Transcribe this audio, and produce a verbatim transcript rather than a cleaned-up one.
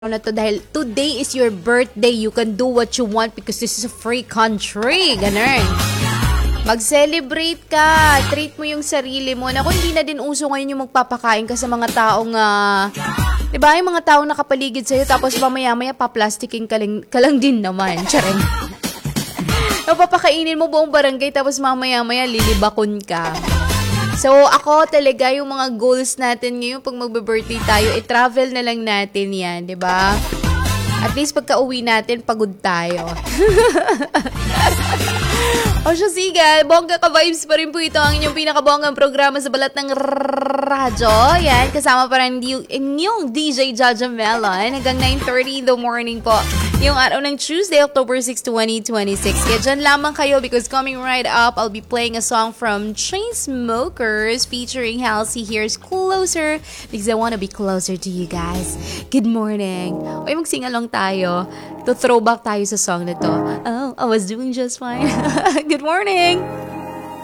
na to dahil today is your birthday. You can do what you want because this is a free country. Ganun. Mag-celebrate ka. Treat mo yung sarili mo. Naku, hindi na din uso ngayon yung magpapakain ka sa mga taong, uh, di ba, yung mga taong nakapaligid sa'yo tapos mamaya-maya pa-plastiking ka lang, ka lang din naman. Charing. Papakainin mo buong barangay tapos mamaya-maya lilibakon ka. So, ako talaga, yung mga goals natin ngayon pag magbe-birthday tayo, i-travel na lang natin yan, di ba? At least pagka uwi natin, pagod tayo. O siya, siga, bongga ka vibes pa rin po ito ang inyong pinakabonggang programa sa balat ng radyo. Yan, kasama pa rin yung inyong D J Jaja Melon hanggang nine thirty in the morning po. Yung araw ng Tuesday, October sixth, twenty twenty-six. Kaya dyan lamang kayo because coming right up, I'll be playing a song from Chainsmokers featuring Halsey. Here's Closer because I wanna be closer to you guys. Good morning. Uy, mag-sing-along tayo. To throwback tayo sa song na to. Oh, I was doing just fine. Good morning.